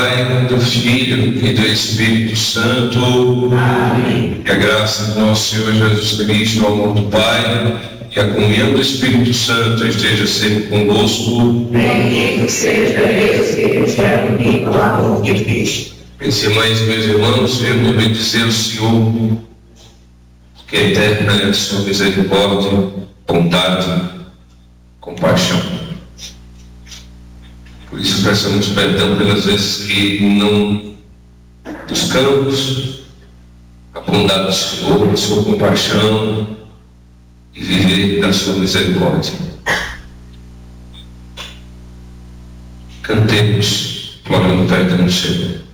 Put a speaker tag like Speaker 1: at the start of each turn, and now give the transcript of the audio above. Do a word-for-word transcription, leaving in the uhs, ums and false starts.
Speaker 1: Pai, do Filho e do Espírito Santo. Amém. Que a graça do nosso Senhor Jesus Cristo, o amor do Pai e a comunhão do Espírito Santo esteja sempre convosco.
Speaker 2: Bendito seja Deus que nos reuniu no amor de Cristo.
Speaker 1: Meus irmãos e meus irmãos, venham obedecer ao Senhor, que é eterna é a sua misericórdia, bondade, compaixão. Por isso peçamos perdão pelas vezes que não buscamos a bondade do Senhor, a sua compaixão e viver da sua misericórdia. Cantemos, glória ao Pai e ao Senhor.